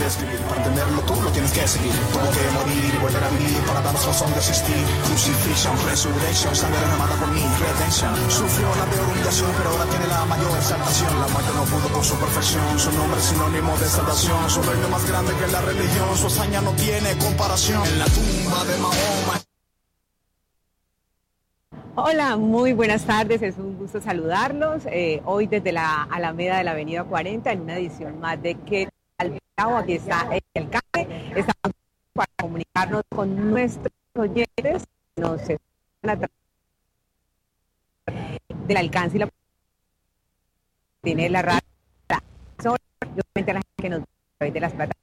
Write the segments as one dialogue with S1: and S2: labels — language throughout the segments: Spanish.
S1: describir. Para entenderlo tú lo tienes que seguir. Tuvo que morir y volver a vivir para darnos razón de existir. Crucifixion, resurrection, sangre derramada por mí, redemption. Sufrió la peor humillación, pero ahora tiene la mayor exaltación. La muerte no pudo con su perfección. Su nombre es sinónimo de salvación. Su reino más grande que la religión. Su hazaña no tiene comparación. En la tumba de Mahoma.
S2: Hola, muy buenas tardes, es un gusto saludarlos. Hoy desde la Alameda de la Avenida 40 en una edición más de ¿Qué tal Villavo? Aquí está el alcalde. Estamos para comunicarnos con nuestros oyentes. Nos están a través del alcance y la tiene la radio. Obviamente la gente que nos ve a través de las plataformas.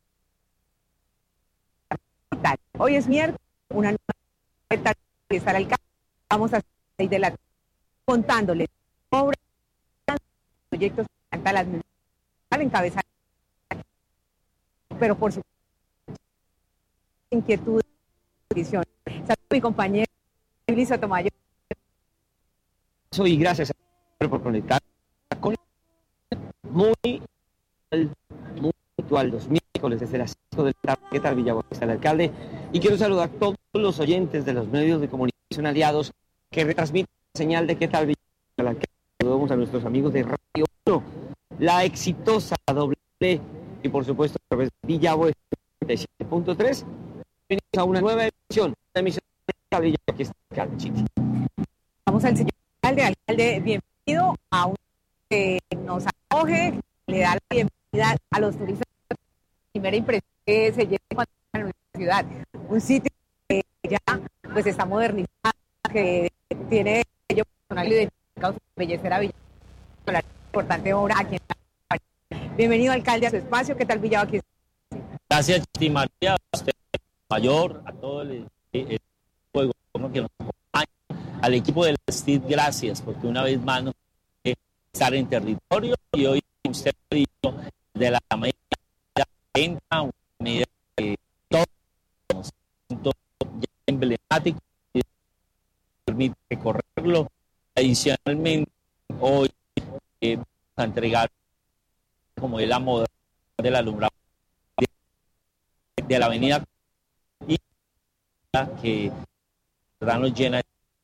S2: Hoy es miércoles, una nueva tarde que está el alcalde. Vamos a salir de la contándoles obras, proyectos que canta las al encabezar, pero por supuesto inquietud, visión. Saludos a mi compañero Luis Sotomayor.
S3: Y gracias por conectar con muy puntual los miércoles desde las 5 de la tarde. ¿Qué tal Villavo? Está el alcalde y quiero saludar a todos los oyentes de los medios de comunicación aliados que retransmiten la señal de ¿Qué tal Villavo? Saludamos a nuestros amigos de Radio 1, la exitosa doble y por supuesto a través de Villavo 77.3. Bienvenidos a una nueva emisión, una emisión de ¿Qué tal Villavo? Aquí está el alcalde Chiti.
S2: Vamos al señor alcalde, bienvenido a un que nos acoge, le da la bienvenida a los turistas. Primera impresión que se lleva cuando están en nuestra ciudad, un sitio que ya pues está modernizado, que tiene ello personal identificado su belleza Villavo, la importante obra aquí en la... Bienvenido alcalde a su espacio, ¿qué tal Villavo aquí?
S4: Gracias Chiti María, a usted mayor, a todo el equipo de gobierno que nos acompaña, al equipo del STID, gracias, porque una vez más nos puede estar en territorio y hoy usted ha dicho de la medida una medida que todos ya emblemático y permite recorrerlo. Adicionalmente, hoy vamos a entregar como es la moda del alumbrado de la avenida y que nos llena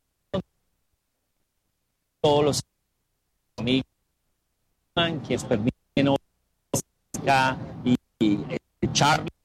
S4: todos los amigos que nos permiten acá y Charlie